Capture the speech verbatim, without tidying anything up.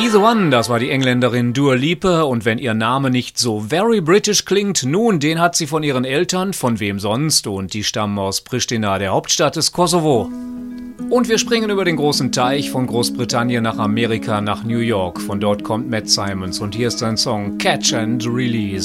Be the One, das war die Engländerin Dua Lipa, und wenn ihr Name nicht so very British klingt, nun, den hat sie von ihren Eltern, von wem sonst, und die stammen aus Pristina, der Hauptstadt des Kosovo. Und wir springen über den großen Teich von Großbritannien nach Amerika, nach New York. Von dort kommt Matt Simons und hier ist sein Song Catch and Release.